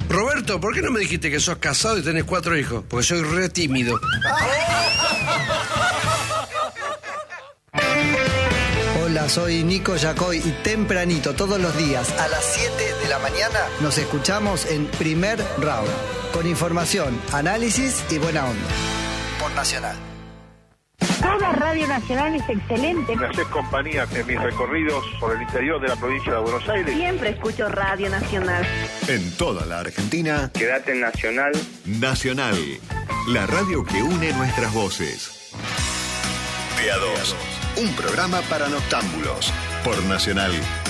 Roberto, ¿por qué no me dijiste que sos casado y tenés 4 hijos? Porque soy re tímido. Hola, soy Nico Yacoy y tempranito, todos los días, a las 7 de la mañana, nos escuchamos en Primer Round. Con información, análisis y buena onda. Por Nacional. Toda Radio Nacional es excelente. Me haces compañía en mis recorridos por el interior de la provincia de Buenos Aires. Siempre escucho Radio Nacional. En toda la Argentina. Quédate en Nacional. Nacional, la radio que une nuestras voces. De a dos, un programa para noctámbulos. Por Nacional